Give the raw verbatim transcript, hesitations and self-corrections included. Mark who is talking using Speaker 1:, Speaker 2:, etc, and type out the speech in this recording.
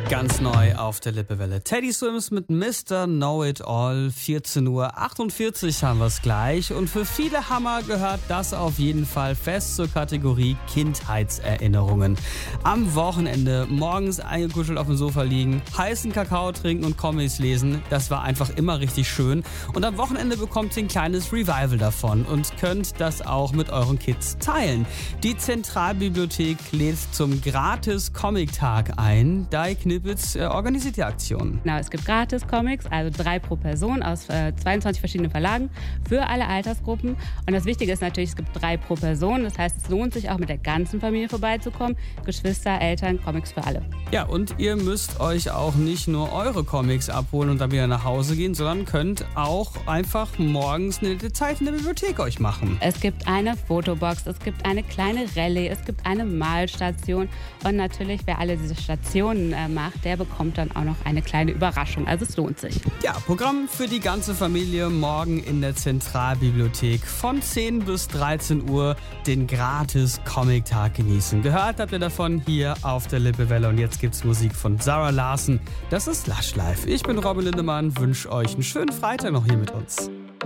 Speaker 1: Ganz neu auf der Lippewelle. Teddy Swims mit Mister Know-It-All. vierzehn Uhr achtundvierzig haben wir es gleich. Und für viele Hammer gehört das auf jeden Fall fest zur Kategorie Kindheitserinnerungen. Am Wochenende morgens eingekuschelt auf dem Sofa liegen, heißen Kakao trinken und Comics lesen. Das war einfach immer richtig schön. Und am Wochenende bekommt ihr ein kleines Revival davon und könnt das auch mit euren Kids teilen. Die Zentralbibliothek lädt zum Gratis-Comic-Tag ein. Dai Knippitz äh, organisiert die Aktion.
Speaker 2: Genau, es gibt Gratis-Comics, also drei pro Person aus äh, zweiundzwanzig verschiedenen Verlagen für alle Altersgruppen. Und das Wichtige ist natürlich, es gibt drei pro Person. Das heißt, es lohnt sich auch mit der ganzen Familie vorbeizukommen. Geschwister, Eltern, Comics für alle.
Speaker 1: Ja, und ihr müsst euch auch nicht nur eure Comics abholen und dann wieder nach Hause gehen, sondern könnt auch einfach morgens eine nette Zeit in der Bibliothek euch machen.
Speaker 2: Es gibt eine Fotobox, es gibt eine kleine Rallye, es gibt eine Malstation. Und natürlich, wer alle diese Stationen äh, macht, der bekommt dann auch noch eine kleine Überraschung. Also es lohnt sich.
Speaker 1: Ja, Programm für die ganze Familie morgen in der Zentralbibliothek von zehn bis dreizehn Uhr den Gratis-Comic-Tag genießen. Gehört habt ihr davon hier auf der Lippewelle und jetzt gibt's Musik von Zara Larsson. Das ist Lush Life. Ich bin Robin Lindemann, wünsche euch einen schönen Freitag noch hier mit uns.